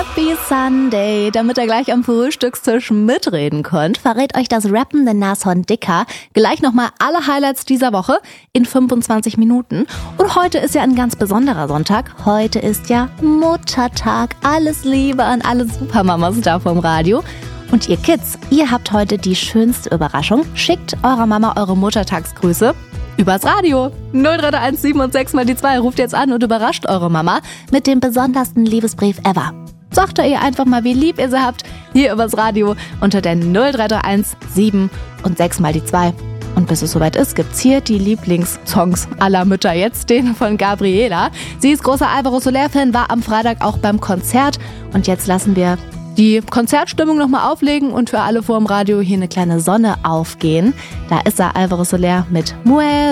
Happy Sunday! Damit ihr gleich am Frühstückstisch mitreden könnt, verrät euch das rappende Nashorn Dicker gleich nochmal alle Highlights dieser Woche in 25 Minuten. Und heute ist ja ein ganz besonderer Sonntag. Heute ist ja Muttertag. Alles Liebe an alle Supermamas da vom Radio. Und ihr Kids, ihr habt heute die schönste Überraschung. Schickt eurer Mama eure Muttertagsgrüße übers Radio. 0331 7 und 6 mal die 2. Ruft jetzt an und überrascht eure Mama mit dem besondersten Liebesbrief ever. Sagt ihr einfach mal, wie lieb ihr sie habt, hier übers Radio unter der 0331 7 und 6 mal die 2. Und bis es soweit ist, gibt's hier die Lieblingssongs aller Mütter jetzt, den von Gabriela. Sie ist großer Alvaro Soler-Fan, war am Freitag auch beim Konzert. Und jetzt lassen wir die Konzertstimmung nochmal auflegen und für alle vor dem Radio hier eine kleine Sonne aufgehen. Da ist er, Alvaro Soler mit Muero.